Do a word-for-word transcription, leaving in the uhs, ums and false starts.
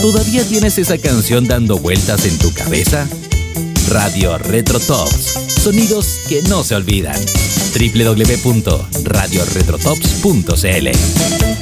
¿Todavía tienes esa canción dando vueltas en tu cabeza? Radio Retro Tops. Sonidos que no se olvidan. doble u doble u doble u punto radio retro tops punto c l